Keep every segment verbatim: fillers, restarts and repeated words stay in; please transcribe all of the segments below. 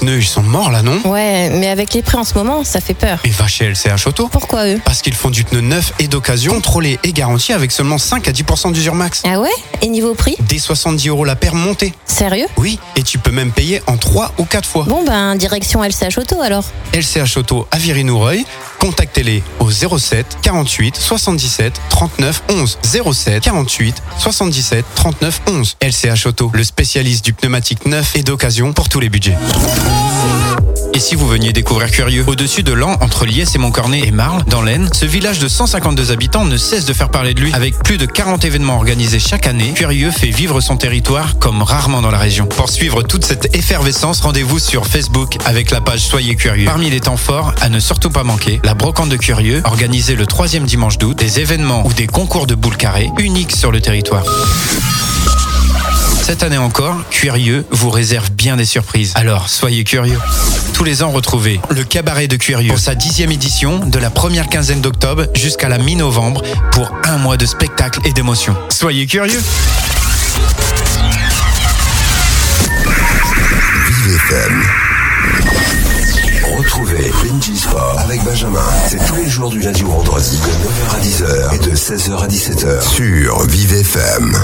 pneus, ils sont morts là, non? Ouais, mais avec les prix en ce moment, ça fait peur. Et va chez L C H Auto. Pourquoi eux? Parce qu'ils font du pneu neuf et d'occasion, contrôlé et garanti avec seulement cinq à dix pour cent d'usure max. Ah ouais? Et niveau prix? Dès soixante-dix euros la paire montée. Sérieux? Oui, et tu peux même payer en trois ou quatre fois. Bon ben, direction L C H Auto alors. L C H Auto à Viry-Noureuil, contactez-les au zéro sept quarante-huit soixante-dix-sept trente-neuf onze. zéro sept quarante-huit soixante-dix-sept trente-neuf onze. L C H Auto, le spécialiste du pneumatique neuf et d'occasion pour tous les budgets. Et si vous veniez découvrir Curieux, au-dessus de Laon, entre Liesse et Montcornet et Marle, dans l'Aisne, ce village de cent cinquante-deux habitants ne cesse de faire parler de lui. Avec plus de quarante événements organisés chaque année, Curieux fait vivre son territoire comme rarement dans la région. Pour suivre toute cette effervescence, rendez-vous sur Facebook avec la page Soyez Curieux. Parmi les temps forts, à ne surtout pas manquer, la brocante de Curieux, organisée le troisième dimanche d'août, des événements ou des concours de boules carrées uniques sur le territoire. Cette année encore, Curieux vous réserve bien des surprises. Alors, soyez curieux. Tous les ans, retrouvez le cabaret de Curieux pour sa dixième édition, de la première quinzaine d'octobre jusqu'à la mi-novembre, pour un mois de spectacles et d'émotions. Soyez curieux. Vive F M. Retrouvez Benji Sport avec Benjamin. C'est tous les jours du lundi au vendredi de neuf heures à dix heures et de seize heures à dix-sept heures sur Vive F M.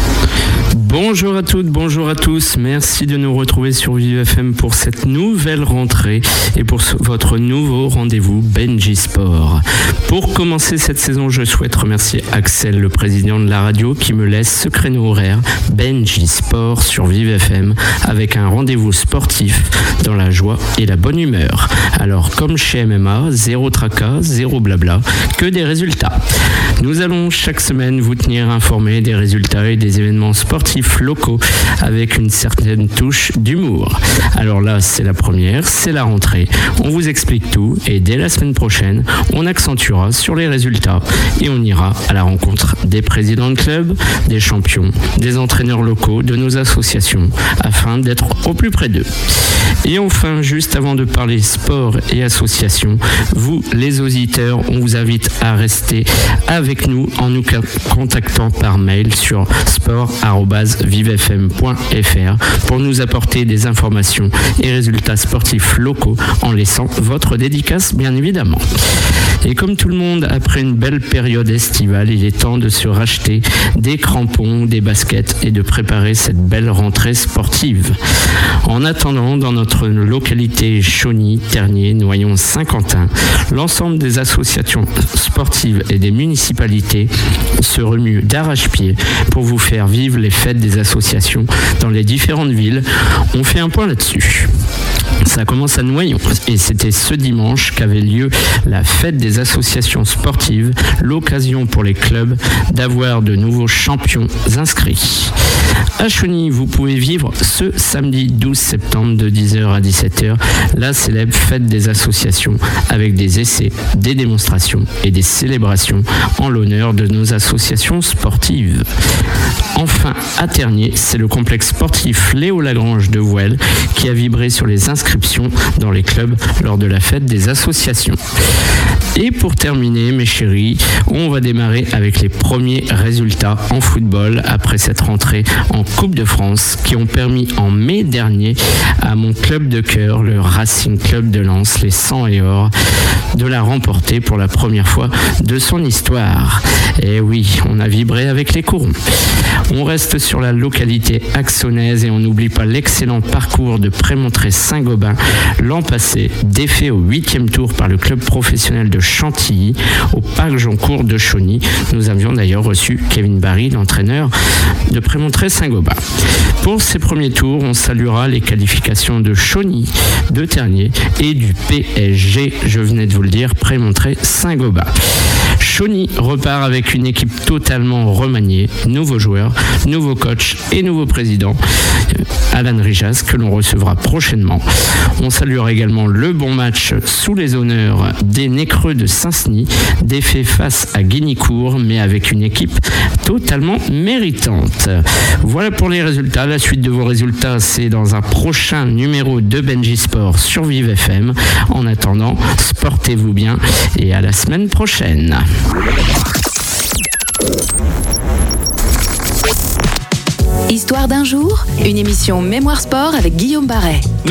Bonjour à toutes, bonjour à tous. Merci de nous retrouver sur Vive F M pour cette nouvelle rentrée et pour ce, votre nouveau rendez-vous Benji Sport. Pour commencer cette saison, je souhaite remercier Axel, le président de la radio, qui me laisse ce créneau horaire Benji Sport sur Vive F M avec un rendez-vous sportif dans la joie et la bonne humeur. Alors, comme chez M M A, zéro tracas, zéro blabla, que des résultats. Nous allons chaque semaine vous tenir informés des résultats et des événements sportifs locaux avec une certaine touche d'humour. Alors là, c'est la première, c'est la rentrée. On vous explique tout et dès la semaine prochaine, on accentuera sur les résultats et on ira à la rencontre des présidents de clubs, des champions, des entraîneurs locaux, de nos associations afin d'être au plus près d'eux. Et enfin, juste avant de parler sport et association, vous, les auditeurs, on vous invite à rester avec nous en nous contactant par mail sur sport arobase vive f m point f r pour nous apporter des informations et résultats sportifs locaux en laissant votre dédicace, bien évidemment. Et comme tout le monde, après une belle période estivale, il est temps de se racheter des crampons, des baskets et de préparer cette belle rentrée sportive. En attendant, dans notre localité Chauny, Ternier, Noyon, Saint-Quentin, l'ensemble des associations sportives et des municipalités se remuent d'arrache-pied pour vous faire vivre les fêtes des associations dans les différentes villes. On fait un point là-dessus. Ça commence à Noyon et c'était ce dimanche qu'avait lieu la fête des associations sportives, l'occasion pour les clubs d'avoir de nouveaux champions inscrits. À Chauny, vous pouvez vivre ce samedi douze septembre de dix heures à dix-sept heures la célèbre fête des associations avec des essais, des démonstrations et des célébrations en l'honneur de nos associations sportives. Enfin, à Ternier, c'est le complexe sportif Léo Lagrange de Vouelle qui a vibré sur les inscriptions dans les clubs lors de la fête des associations. Et pour terminer, mes chéris, on va démarrer avec les premiers résultats en football après cette rentrée en Coupe de France qui ont permis en mai dernier à mon club de cœur, le Racing Club de Lens, les cent et or, de la remporter pour la première fois de son histoire. Et oui, on a vibré avec les courons. On reste sur la localité axonaise et on n'oublie pas l'excellent parcours de Prémontré-Saint-Gobain l'an passé, défait au huitième tour par le club professionnel de Chantilly au parc Joncourt de Chauny. Nous avions d'ailleurs reçu Kevin Barry, l'entraîneur de Prémontré-Saint-Gobain. Pour ces premiers tours, on saluera les qualifications de Chauny, de Ternier et du P S G, je venais de vous le dire, Prémontré-Saint-Gobain. Chauny repart avec une équipe totalement remaniée, nouveaux joueurs, nouveau coach et nouveau président, Alan Rijas, que l'on recevra prochainement. On saluera également le bon match sous les honneurs des Nécreux de Saint-Senis, défait face à Guignicourt, mais avec une équipe totalement méritante. Voilà pour les résultats. La suite de vos résultats, c'est dans un prochain numéro de Benji Sport sur Vive F M. En attendant, sportez-vous bien et à la semaine prochaine. Histoire d'un jour, une émission Mémoire Sport avec Guillaume Barret.